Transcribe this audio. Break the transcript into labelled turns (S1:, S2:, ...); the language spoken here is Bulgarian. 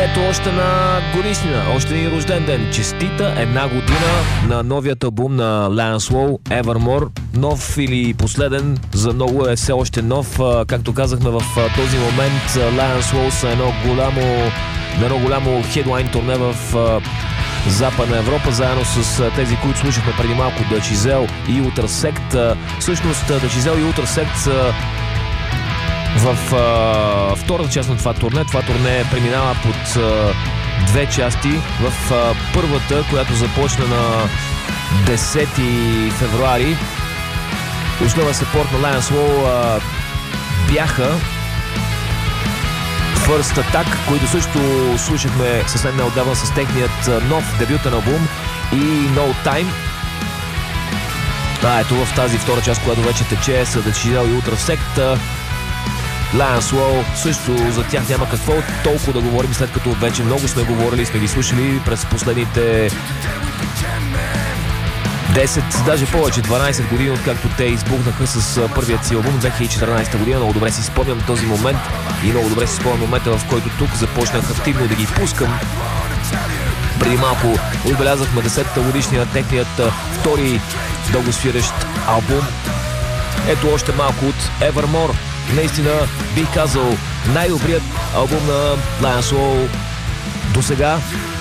S1: Ето още на годишнина, още един рожден ден. Честита една година на новият албум на Lance Low, Evermore. Нов или последен, за много е все още нов. Както казахме, в този момент Lance Low са едно голямо хедлайн турне в Западна Европа, заедно с тези, които слушахме преди малко, Да Чизел и Ultra Sect. Всъщност Да Чизел и Ultra Sect са в втората част на това турне. Това турне преминава под две части. В първата, която започна на 10 февруари, основен съпорт на Lance Low бяха First Attack, които също слушахме съвсем неотдавна с техният нов дебютен албум, и No Time. Ето в тази втора част, която вече тече, са Да Чизел и Ultra Sect. Lance Low също за тях няма какво толкова да говорим, след като вече много сме говорили и сме ги слушали през последните 10, даже повече, 12 години, откакто те избухнаха с първият си албум 2014 година. Много добре си спомням този момент и много добре си спомням момента, в който тук започнах активно да ги пускам. Преди малко отбелязахме 10-та годишния на техният втори дългосвирещ албум. Ето още малко от Evermore. Наистина бих казал най-добрият албум на Lance Low до сега.